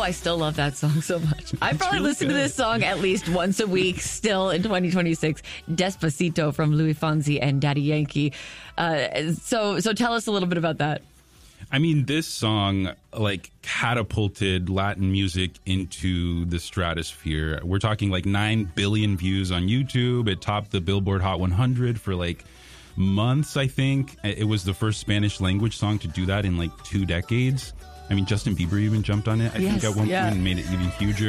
I still love that song so much. I probably really listen to this song at least once a week still in 2026. Despacito from Louis Fonsi and Daddy Yankee. So tell us a little bit about that. I mean, this song like catapulted Latin music into the stratosphere. We're talking like 9 billion views on YouTube. It topped the Billboard Hot 100 for like months, I think. It was the first Spanish language song to do that in like 2 decades. I mean, Justin Bieber even jumped on it, I think, at one point and made it even huger.